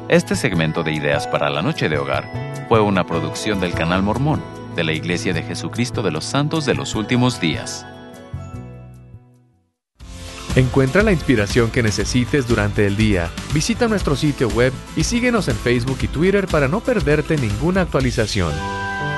Este segmento de Ideas para la Noche de Hogar fue una producción del Canal Mormón de la Iglesia de Jesucristo de los Santos de los Últimos Días. Encuentra la inspiración que necesites durante el día. Visita nuestro sitio web y síguenos en Facebook y Twitter para no perderte ninguna actualización.